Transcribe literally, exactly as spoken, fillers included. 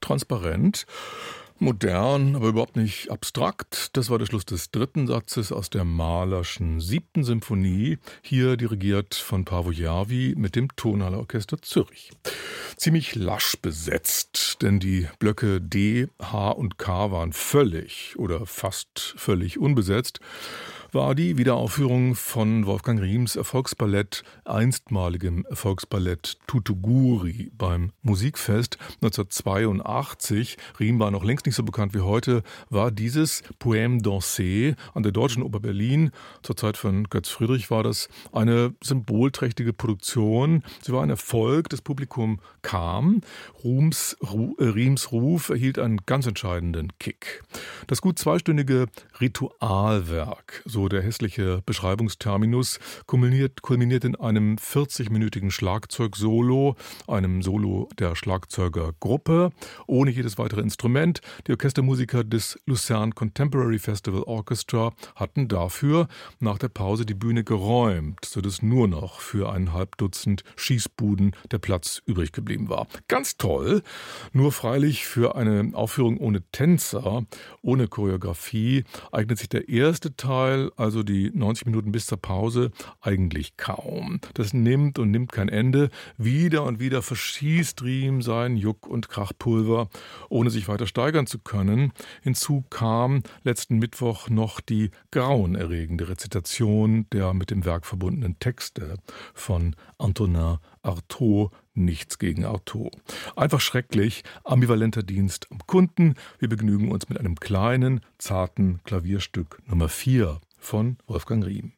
transparent, modern, aber überhaupt nicht abstrakt. Das war der Schluss des dritten Satzes aus der Mahlerschen siebten Symphonie, hier dirigiert von Paavo Järvi mit dem Tonhalle Orchester Zürich. Ziemlich lasch besetzt, denn die Blöcke D, H und K waren völlig oder fast völlig unbesetzt, war die Wiederaufführung von Wolfgang Riehms Erfolgsballett, einstmaligem Erfolgsballett Tutuguri beim Musikfest neunzehnhundertzweiundachtzig. Riem war noch längst nicht so bekannt wie heute, war dieses Poème dansé an der Deutschen Oper Berlin, zur Zeit von Götz Friedrich war das eine symbolträchtige Produktion. Sie war ein Erfolg, das Publikum kam, Rums, Ru, äh, Riems Ruf erhielt einen ganz entscheidenden Kick. Das gut zweistündige Ritualwerk, so der hässliche Beschreibungsterminus, kulminiert, kulminiert in einem vierzigminütigen Schlagzeugsolo, einem Solo der Schlagzeugergruppe, ohne jedes weitere Instrument. Die Orchestermusiker des Lucerne Contemporary Festival Orchestra hatten dafür nach der Pause die Bühne geräumt, sodass nur noch für ein halb Dutzend Schießbuden der Platz übrig geblieben war. Ganz toll, nur freilich für eine Aufführung ohne Tänzer, ohne Choreografie, eignet sich der erste Teil, also die neunzig Minuten bis zur Pause, eigentlich kaum. Das nimmt und nimmt kein Ende. Wieder und wieder verschießt Riem sein Juck- und Krachpulver, ohne sich weiter steigern zu können. Hinzu kam letzten Mittwoch noch die grauenerregende Rezitation der mit dem Werk verbundenen Texte von Antonin Artaud, Nichts gegen Artaud. Einfach schrecklich, ambivalenter Dienst am Kunden. Wir begnügen uns mit einem kleinen, zarten Klavierstück Nummer vier von Wolfgang Riem.